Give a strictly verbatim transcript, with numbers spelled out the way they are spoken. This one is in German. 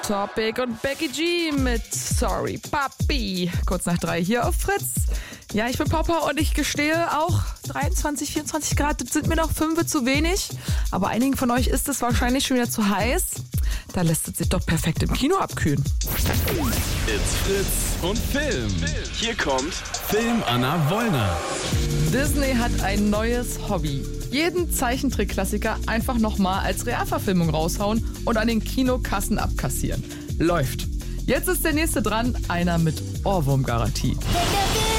Topic und Becky G mit Sorry Papi. Kurz nach drei hier auf Fritz. Ja, ich bin Papa und ich gestehe auch, dreiundzwanzig, vierundzwanzig Grad sind mir noch fünf zu wenig. Aber einigen von euch ist es wahrscheinlich schon wieder zu heiß. Da lässt es sich doch perfekt im Kino abkühlen. It's Fritz und Film. Hier kommt Film Anna Wollner. Disney hat ein neues Hobby. Jeden Zeichentrickklassiker einfach nochmal als Realverfilmung raushauen und an den Kinokassen abkassieren. Läuft. Jetzt ist der nächste dran, einer mit Ohrwurmgarantie.